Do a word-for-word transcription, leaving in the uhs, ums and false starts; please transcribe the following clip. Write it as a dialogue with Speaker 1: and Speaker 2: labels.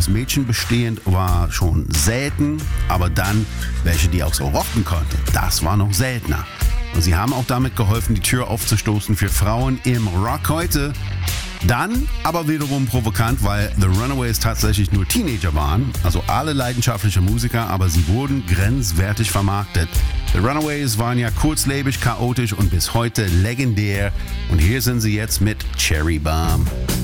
Speaker 1: aus Mädchen bestehend war schon selten, aber dann welche, die auch so rocken konnten, das war noch seltener. Und sie haben auch damit geholfen, die Tür aufzustoßen für Frauen im Rock heute. Dann aber wiederum provokant, weil The Runaways tatsächlich nur Teenager waren, also alle leidenschaftliche Musiker, aber sie wurden grenzwertig vermarktet. The Runaways waren ja kurzlebig, chaotisch und bis heute legendär. Und hier sind sie jetzt mit Cherry Bomb.